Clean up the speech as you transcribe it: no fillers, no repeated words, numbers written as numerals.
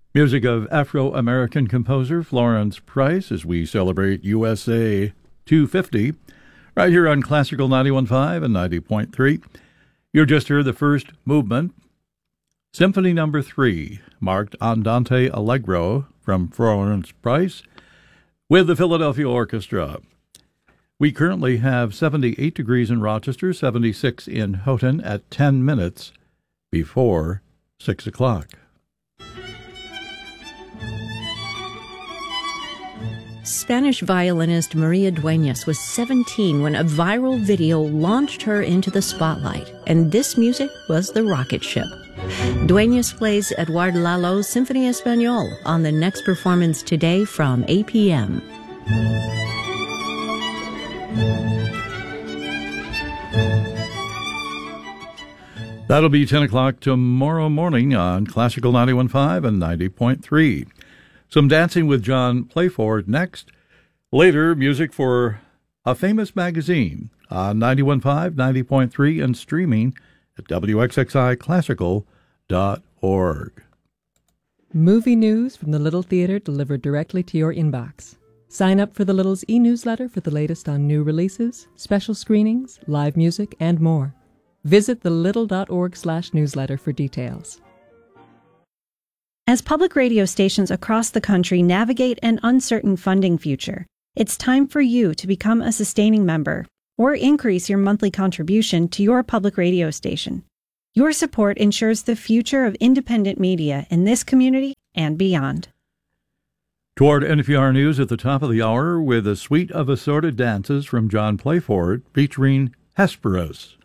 Music of Afro-American composer Florence Price as we celebrate USA 250 right here on Classical 91.5 and 90.3. You just heard the first movement, Symphony No. 3, marked Andante Allegro from Florence Price with the Philadelphia Orchestra. We currently have 78 degrees in Rochester, 76 in Houghton at 10 minutes before 6 o'clock. Spanish violinist Maria Dueñas was 17 when a viral video launched her into the spotlight, and this music was the rocket ship. Dueñas plays Eduard Lalo's Symphony Español on the next performance today from 8 p.m. That'll be 10 o'clock tomorrow morning on Classical 91.5 and 90.3. Some dancing with John Playford next. Later, music for a famous magazine on 91.5, 90.3, and streaming at wxxiclassical.org. Movie news from the Little Theatre delivered directly to your inbox. Sign up for the Little's e-newsletter for the latest on new releases, special screenings, live music, and more. Visit thelittle.org/newsletter for details. As public radio stations across the country navigate an uncertain funding future, it's time for you to become a sustaining member or increase your monthly contribution to your public radio station. Your support ensures the future of independent media in this community and beyond. Toward NPR News at the top of the hour with a suite of assorted dances from John Playford featuring Hesperus.